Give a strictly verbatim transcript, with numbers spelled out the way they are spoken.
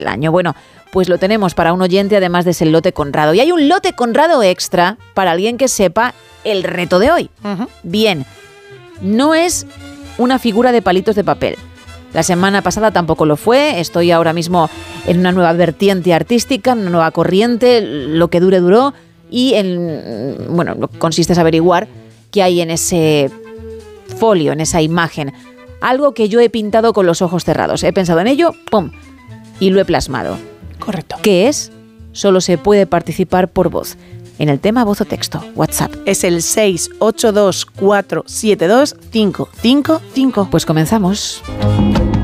año. Bueno, pues lo tenemos para un oyente, además de ese lote Conrado. Y hay un lote Conrado extra para alguien que sepa el reto de hoy. Uh-huh. Bien, no es una figura de palitos de papel. La semana pasada tampoco lo fue. Estoy ahora mismo en una nueva vertiente artística, una nueva corriente, lo que dure duró. Y en, bueno, lo que consiste es averiguar qué hay en ese folio, en esa imagen. Algo que yo he pintado con los ojos cerrados. He pensado en ello, ¡pum!, y lo he plasmado. Correcto. ¿Qué es? Solo se puede participar por voz. En el tema voz o texto, WhatsApp. Es el seis ocho dos cuatro siete dos cinco cinco cinco. Pues comenzamos.